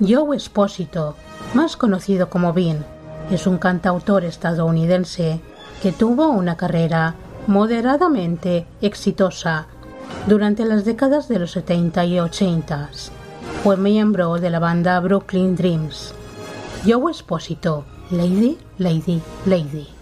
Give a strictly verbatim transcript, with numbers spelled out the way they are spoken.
Joe Esposito, más conocido como Bean, es un cantautor estadounidense que tuvo una carrera moderadamente exitosa durante las décadas de los setenta y ochenta. Fue miembro de la banda Brooklyn Dreams. Joe Esposito, Lady, Lady, Lady.